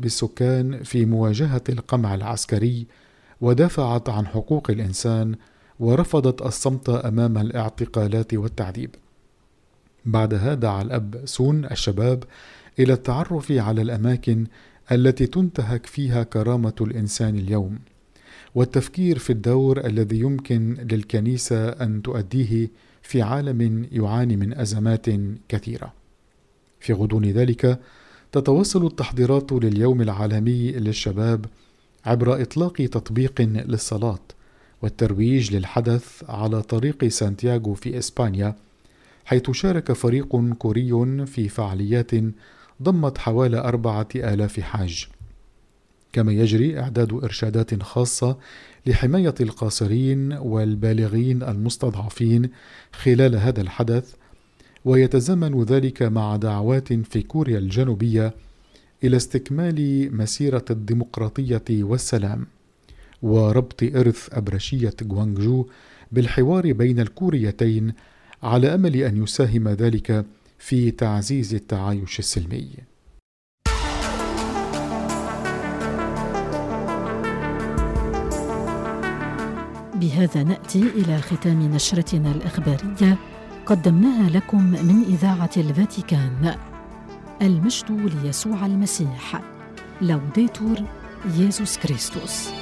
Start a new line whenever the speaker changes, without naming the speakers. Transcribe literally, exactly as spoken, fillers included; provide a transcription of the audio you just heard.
بالسكان في مواجهة القمع العسكري، ودافعت عن حقوق الإنسان ورفضت الصمت أمام الاعتقالات والتعذيب. بعدها دعا الأب سون الشباب إلى التعرف على الأماكن التي تنتهك فيها كرامة الإنسان اليوم، والتفكير في الدور الذي يمكن للكنيسة أن تؤديه في عالم يعاني من أزمات كثيرة. في غضون ذلك تتواصل التحضيرات لليوم العالمي للشباب عبر إطلاق تطبيق للصلاة والترويج للحدث على طريق سانتياغو في إسبانيا، حيث شارك فريق كوري في فعاليات ضمت حوالي أربعة آلاف حاج. كما يجري إعداد إرشادات خاصة لحماية القاصرين والبالغين المستضعفين خلال هذا الحدث، ويتزامن ذلك مع دعوات في كوريا الجنوبية إلى استكمال مسيرة الديمقراطية والسلام وربط إرث أبرشية غوانغجو بالحوار بين الكوريتين، على أمل أن يساهم ذلك في تعزيز التعايش السلمي.
بهذا نأتي إلى ختام نشرتنا الإخبارية قدمناها لكم من إذاعة الفاتيكان. المجد ليسوع المسيح. لوديتور يسوع كريستوس.